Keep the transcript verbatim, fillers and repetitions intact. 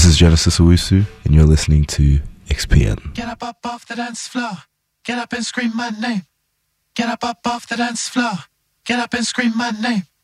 is Genesis Owusu, and you're listening to X P N. Get up, up off the dance floor. Get up and scream my name. Get up, up off the dance floor. Get up and scream my name.